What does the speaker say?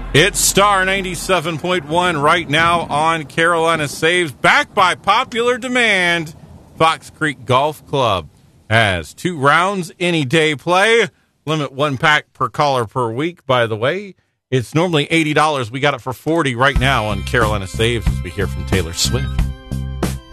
It's Star 97.1 right now on Carolina Saves, backed by popular demand. Fox Creek Golf Club has 2 rounds, any day play. Limit 1 pack per caller per week, by the way. It's normally $80. We got it for $40 right now on Carolina Saves as we hear from Taylor Swift.